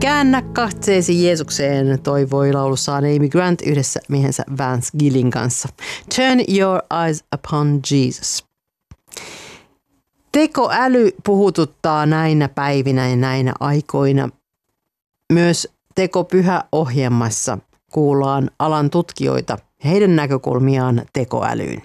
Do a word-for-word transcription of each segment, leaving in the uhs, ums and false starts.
Käännä katseesi Jeesukseen, toivoi laulussaan Amy Grant yhdessä miehensä Vance Gillin kanssa. Turn your eyes upon Jesus. Tekoäly puhututtaa näinä päivinä ja näinä aikoina. Myös Tekopyhä-ohjelmassa kuullaan alan tutkijoita ja heidän näkökulmiaan tekoälyyn.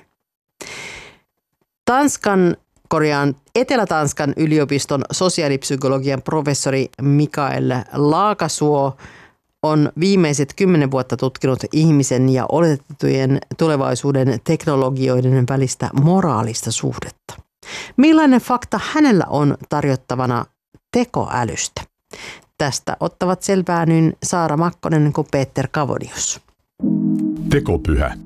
Tanskan, korjaan, Etelä-Tanskan yliopiston sosiaalipsykologian professori Mikael Laakasuo on viimeiset kymmenen vuotta tutkinut ihmisen ja oletettujen tulevaisuuden teknologioiden välistä moraalista suhdetta. Millainen fakta hänellä on tarjottavana tekoälystä? Tästä ottavat selvää niin Saara Makkonen kuin Peter Kavonius. Tekopyhä.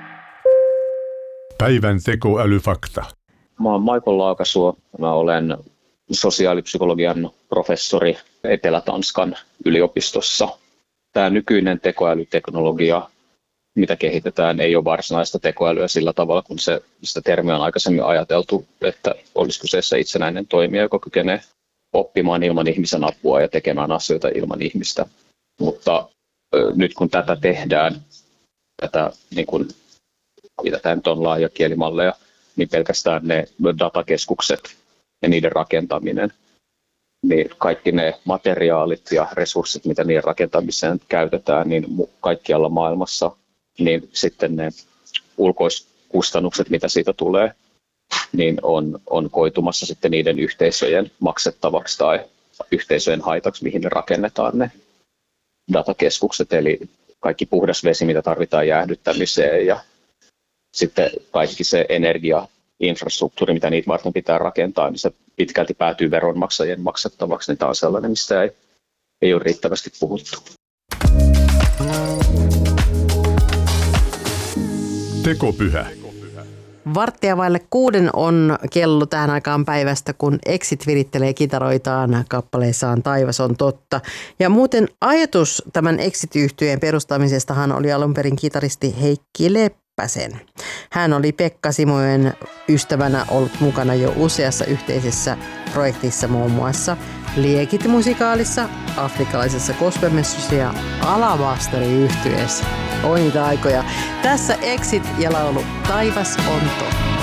Päivän tekoälyfakta. Mä oon Michael Laakasuo. Mä olen sosiaalipsykologian professori Etelä-Tanskan yliopistossa. Tämä nykyinen tekoälyteknologia, mitä kehitetään, ei ole varsinaista tekoälyä sillä tavalla, kun se, sitä termiä on aikaisemmin ajateltu, että olisi kyseessä itsenäinen toimija, joka kykenee oppimaan ilman ihmisen apua ja tekemään asioita ilman ihmistä. Mutta ö, nyt kun tätä tehdään, tätä, niin kuin, mitä tämä nyt on laaja kielimalleja, niin pelkästään ne datakeskukset ja niiden rakentaminen, niin kaikki ne materiaalit ja resurssit, mitä niiden rakentamiseen käytetään, niin kaikkialla maailmassa, niin sitten ne ulkoiskustannukset, mitä siitä tulee, niin on, on koitumassa sitten niiden yhteisöjen maksettavaksi tai yhteisöjen haitaksi, mihin ne rakennetaan ne datakeskukset, eli kaikki puhdas vesi, mitä tarvitaan jäähdyttämiseen ja sitten kaikki se energiainfrastruktuuri, mitä niitä varten pitää rakentaa, niin se pitkälti päätyy veronmaksajien maksettavaksi, niin tämä on sellainen, mistä ei, ei ole riittävästi puhuttu. Tekopyhä. Varttia vaille kuuden on kello tähän aikaan päivästä, kun Exit virittelee kitaroitaan kappaleessaan Taivas on totta. Ja muuten ajatus tämän Exit-yhtyeen perustamisestahan oli alun perin kitaristi Heikki Leppäsen. Hän oli Pekka Simojen ystävänä ollut mukana jo useassa yhteisessä projektissa, muun muassa Liekit-musikaalissa, afrikkalaisessa gospelmessussa ja Alabasteri-yhtyeessä. Oi niitä aikoja. Tässä Exit ja laulu Taivas on totta.